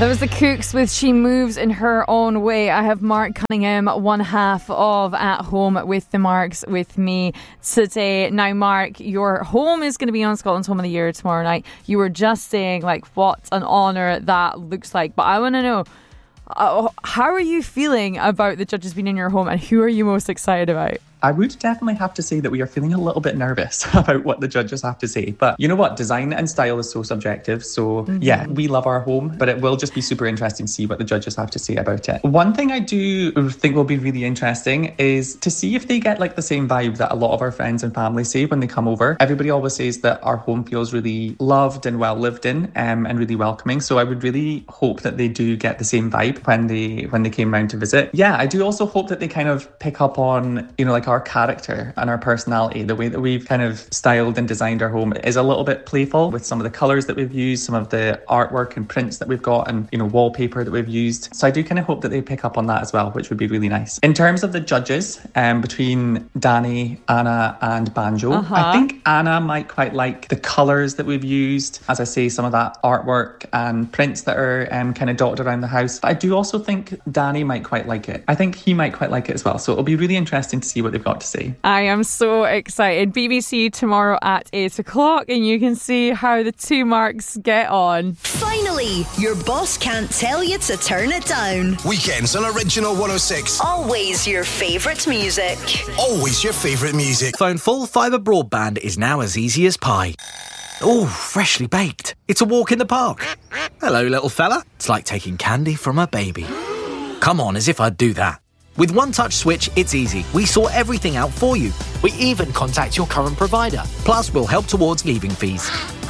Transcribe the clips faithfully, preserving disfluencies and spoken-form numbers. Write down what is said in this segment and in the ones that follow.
That was the Kooks with She Moves in Her Own Way. I have Mark Cunningham, one half of At Home with the Marks, with me today. Now, Mark, your home is going to be on Scotland's Home of the Year tomorrow night. You were just saying, like, what an honour that looks like. But I want to know, uh, how are you feeling about the judges being in your home, and who are you most excited about? I would definitely have to say that we are feeling a little bit nervous about what the judges have to say. But you know what? Design and style is so subjective. So mm-hmm. yeah, we love our home, but it will just be super interesting to see what the judges have to say about it. One thing I do think will be really interesting is to see if they get like the same vibe that a lot of our friends and family say when they come over. Everybody always says that our home feels really loved and well lived in, um, and really welcoming. So I would really hope that they do get the same vibe when they when they came round to visit. Yeah, I do also hope that they kind of pick up on, you know, like our character and our personality. The way that we've kind of styled and designed our home is a little bit playful with some of the colours that we've used, some of the artwork and prints that we've got, and, you know, wallpaper that we've used. So I do kind of hope that they pick up on that as well, which would be really nice. In terms of the judges, um, between Danny, Anna and Banjo, uh-huh. I think Anna might quite like the colours that we've used. As I say, some of that artwork and prints that are um, kind of dotted around the house. But I do also think Danny might quite like it. I think he might quite like it as well. So it'll be really interesting to see what they've got to say. I am so excited. B B C tomorrow at eight o'clock, and you can see how the two Marks get on. Finally, your boss can't tell you to turn it down. Weekends on Original one oh six. Always your favourite music. Always your favourite music. Phone full fibre broadband is now as easy as pie. Oh, freshly baked. It's a walk in the park. Hello, little fella. It's like taking candy from a baby. Come on, as if I'd do that. With One Touch Switch, it's easy. We sort everything out for you. We even contact your current provider. Plus, we'll help towards leaving fees.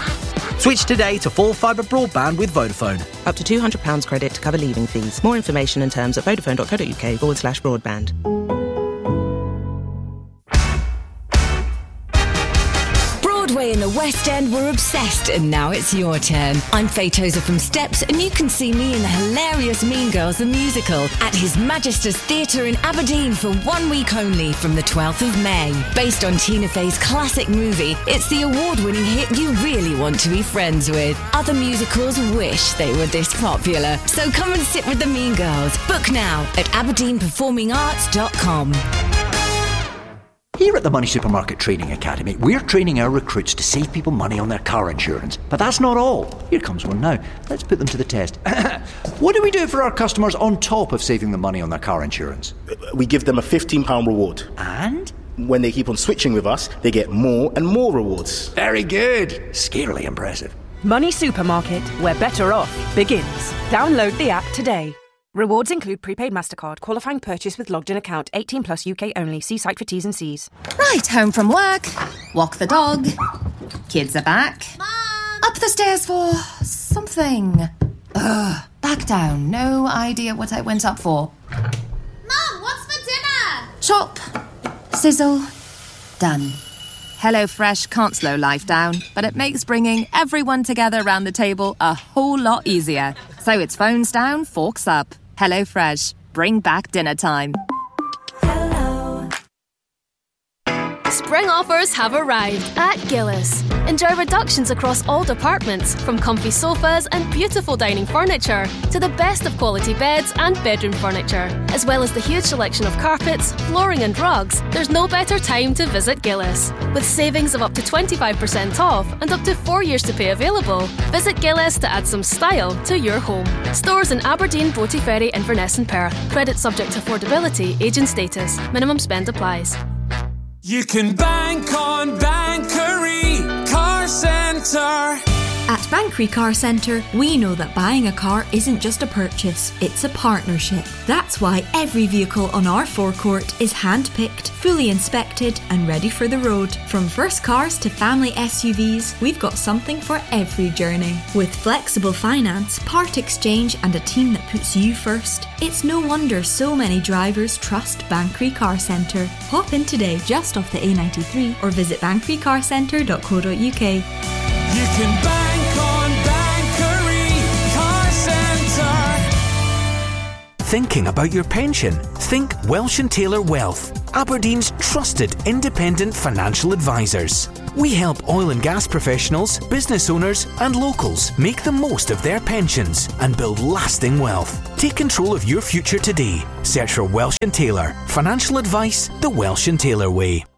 Switch today to full fibre broadband with Vodafone. Up to two hundred pounds credit to cover leaving fees. More information and terms at vodafone.co.uk forward slash broadband. Broadway and the West End were obsessed, and now it's your turn. I'm Faye Tozer from Steps, and you can see me in the hilarious Mean Girls the musical at His Majesty's Theatre in Aberdeen for one week only from the twelfth of May. Based on Tina Fey's classic movie, it's the award-winning hit you really want to be friends with. Other musicals wish they were this popular, so come and sit with the Mean Girls. Book now at aberdeen performing arts dot com. Here at the Money Supermarket Training Academy, we're training our recruits to save people money on their car insurance. But that's not all. Here comes one now. Let's put them to the test. What do we do for our customers on top of saving them money on their car insurance? We give them a fifteen pounds reward. And? When they keep on switching with us, they get more and more rewards. Very good. Scarily impressive. Money Supermarket, where better off begins. Download the app today. Rewards include prepaid MasterCard, qualifying purchase with logged in account, eighteen plus U K only. See site for T's and C's. Right, home from work, walk the dog, kids are back, Mom! Up the stairs for something. Ugh, back down, no idea what I went up for. Mom, what's for dinner? Chop, sizzle, done. HelloFresh can't slow life down, but it makes bringing everyone together around the table a whole lot easier. So it's phones down, forks up. HelloFresh, bring back dinner time. Spring offers have arrived at Gillis. Enjoy reductions across all departments, from comfy sofas and beautiful dining furniture to the best of quality beds and bedroom furniture, as well as the huge selection of carpets, flooring and rugs. There's no better time to visit Gillis. With savings of up to twenty-five percent off and up to four years to pay available, visit Gillis to add some style to your home. Stores in Aberdeen, Broughty Ferry, Inverness and Perth. Credit subject to affordability, age and status. Minimum spend applies. You can bank on Bankery Car Centre. At Bankery Car Centre, we know that buying a car isn't just a purchase, it's a partnership. That's why every vehicle on our forecourt is hand-picked, fully inspected and ready for the road. From first cars to family S U Vs, we've got something for every journey. With flexible finance, part exchange and a team that puts you first, it's no wonder so many drivers trust Bankery Car Centre. Hop in today just off the A ninety-three or visit bankery car centre dot co dot uk. You can bank on Bankery Car Centre. Thinking about your pension? Think Welsh and Taylor Wealth, Aberdeen's trusted independent financial advisors. We help oil and gas professionals, business owners and locals make the most of their pensions and build lasting wealth. Take control of your future today. Search for Welsh and Taylor. Financial advice the Welsh and Taylor way.